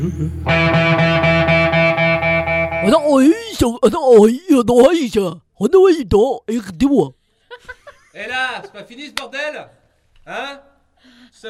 Et là, c'est pas fini ce bordel? Hein?